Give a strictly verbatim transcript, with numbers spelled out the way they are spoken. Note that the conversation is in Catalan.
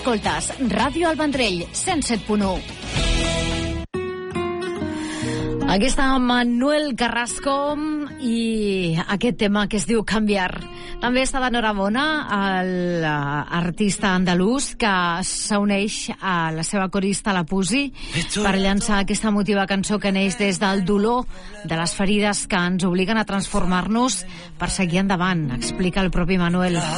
Escoltes Ràdio El Vendrell, cent set punt u. Aquí està Manuel Carrasco i aquest tema que es diu Canviar. També està d'enhorabona l'artista andalús que s'uneix a la seva corista, la Pusi, per llançar aquesta emotiva cançó que neix des del dolor de les ferides que ens obliguen a transformar-nos per seguir endavant, explica el propi Manuel.